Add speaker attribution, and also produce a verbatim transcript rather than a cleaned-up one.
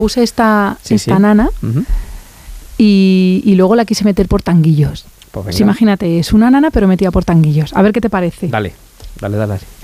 Speaker 1: Puse esta,
Speaker 2: Sí,
Speaker 1: esta
Speaker 2: sí.
Speaker 1: nana
Speaker 2: Ujú.
Speaker 1: y, y luego la quise meter por tanguillos.
Speaker 2: Pues
Speaker 1: Pues
Speaker 2: venga.
Speaker 1: imagínate, es una nana pero metida por tanguillos. A ver qué te parece.
Speaker 2: Dale, dale, dale.